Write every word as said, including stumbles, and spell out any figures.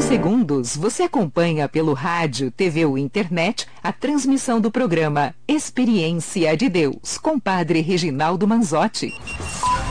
segundos, você acompanha pelo rádio, T V ou internet a transmissão do programa Experiência de Deus, com Padre Reginaldo Manzotti.